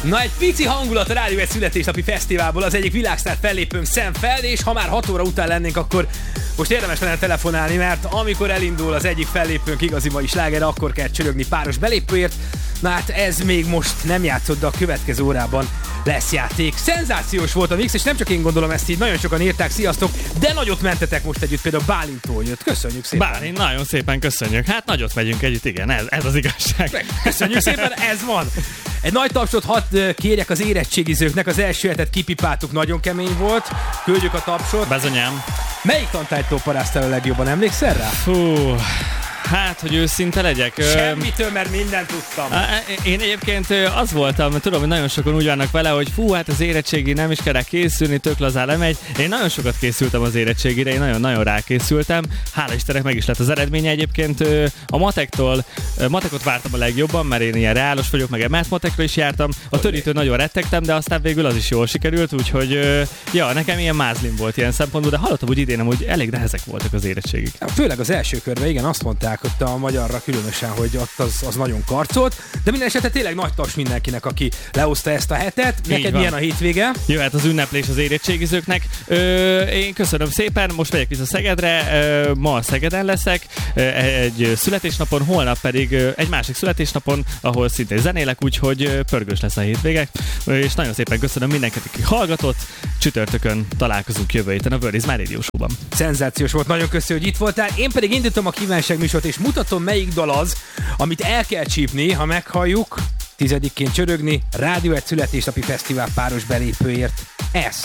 Na, egy pici hangulat a Rádió egy születésnapi fesztiválból, az egyik világsztár fellépőnk Sam Feld, és ha már 6 óra után lennénk, akkor most érdemes lenne telefonálni, mert amikor elindul az egyik fellépőnk igazi mai sláger, akkor kell csörögni páros belépőért. Na hát ez még most nem játszott, de a következő órában lesz játék. Szenzációs volt a mix, és nem csak én gondolom ezt így, nagyon sokan írták, sziasztok, de nagyot mentetek most együtt, például Bálintól jött. Köszönjük szépen. Bálint, nagyon szépen köszönjük. Hát nagyot megyünk együtt, igen, ez az igazság. Köszönjük szépen, ez van. Egy nagy tapsot hadd kérjek az érettségizőknek, az első hetet kipipáltuk, nagyon kemény volt. Küldjük a tapsot. Bezonyám. Melyik tantárgytól paráztál a legjobban, emlékszel rá? Fú, hát, hogy őszinte legyek. Semmitől, mert mindent tudtam. Én egyébként az voltam, tudom, hogy nagyon sokan úgy vannak vele, hogy fú, hát az érettségi nem is kell rá készülni, tök lazán lemegy. Én nagyon sokat készültem az érettségire, én nagyon-nagyon rákészültem. Hála Istennek meg is lett az eredménye egyébként. A matekot vártam a legjobban, mert én ilyen reálos vagyok, meg emelt matekra is jártam. A törítő nagyon rettegtem, de aztán végül az is jól sikerült, úgyhogy ja, nekem ilyen mázlim volt ilyen szempontból, de hallottam, hogy idén amúgy elég nehezek voltak az érettségik. Főleg az első körben, igen, azt mondták ott a magyarra különösen, hogy ott az nagyon karcolt, de minden esetre tényleg nagy taps mindenkinek, aki lehozta ezt a hetet. Neked milyen a hétvége? Jöhet az ünneplés az érettségizőknek. Én köszönöm szépen, most megyek vissza Szegedre, ma Szegeden leszek, egy születésnapon, holnap pedig egy másik születésnapon, ahol szintén zenélek, úgyhogy pörgős lesz a hétvége, és nagyon szépen köszönöm mindenkinek, aki hallgatott. Csütörtökön találkozunk jövő héten a Word is My Radio Show-ban. Szenzációs volt, nagyon köszönöm, hogy itt voltál. Én pedig indítom a kívánság műsort, és mutatom, melyik dal az, amit el kell csípni, ha meghalljuk, 10-ként csörögni, Rádió egy születésnapi fesztivál páros belépőért ezt.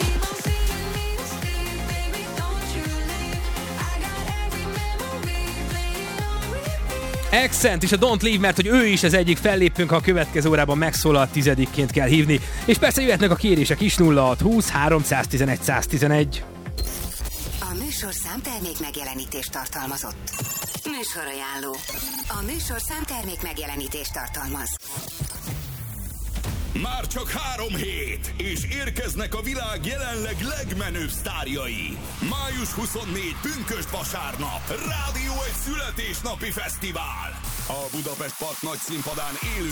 Accent és a Don't Leave, mert hogy ő is az egyik fellépőnk, ha a következő órában megszólal, 10-ként kell hívni. És persze jöhetnek a kérések is, 0620 311 111. A műsorszám termék megjelenítést tartalmazott. Műsorajánló. A műsorszám termék megjelenítést tartalmaz. Már csak 3 hét, és érkeznek a világ jelenleg legmenőbb sztárjai. Május 24, pünkösd vasárnap, Rádió egy születésnapi fesztivál. A Budapest Park nagy színpadán élő